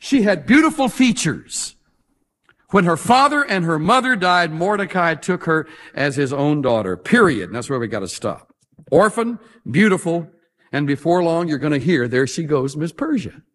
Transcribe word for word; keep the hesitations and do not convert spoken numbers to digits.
She had beautiful features. When her father and her mother died, Mordecai took her as his own daughter, period. And that's where we got to stop. Orphan, beautiful, and before long you're going to hear, there she goes, Miss Persia.